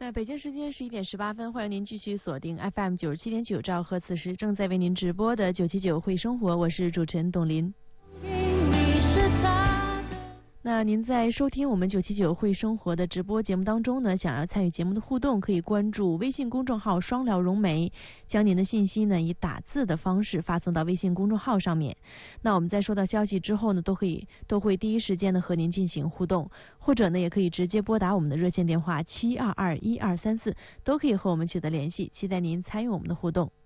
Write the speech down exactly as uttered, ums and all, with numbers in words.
那北京时间十一点十八分，欢迎您继续锁定 F M 九十七点九兆赫，此时正在为您直播的九七九会生活，我是主持人董林。那您在收听我们九七九会生活的直播节目当中呢，想要参与节目的互动，可以关注微信公众号双聊融媒，将您的信息呢以打字的方式发送到微信公众号上面。那我们在收到消息之后呢，都可以都会第一时间的和您进行互动，或者呢也可以直接拨打我们的热线电话七二二一二三四，都可以和我们取得联系，期待您参与我们的互动。